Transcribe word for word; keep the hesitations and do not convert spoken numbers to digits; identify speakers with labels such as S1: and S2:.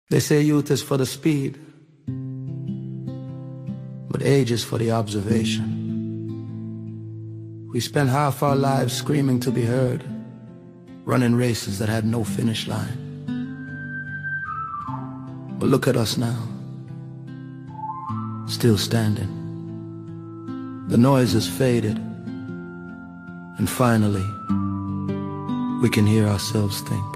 S1: They say youth is for the speed, but age is for the observation. We spent half our lives screaming to be heard, running races that had no finish line. But look at us now, still standing. The noise has faded, and finally we can hear ourselves think.